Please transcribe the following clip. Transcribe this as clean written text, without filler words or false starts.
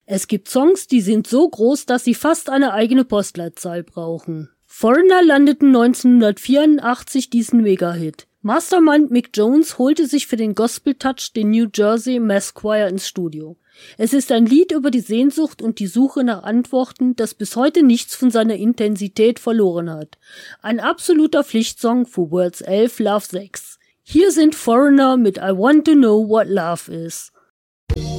Es gibt Songs, die sind so groß, dass sie fast eine eigene Postleitzahl brauchen. Foreigner landeten 1984 diesen Mega-Hit. Mastermind Mick Jones holte sich für den Gospel-Touch den New Jersey Mass Choir ins Studio. Es ist ein Lied über die Sehnsucht und die Suche nach Antworten, das bis heute nichts von seiner Intensität verloren hat. Ein absoluter Pflichtsong für World's 11 Love 6. Hier sind Foreigner mit I Want to Know What Love Is.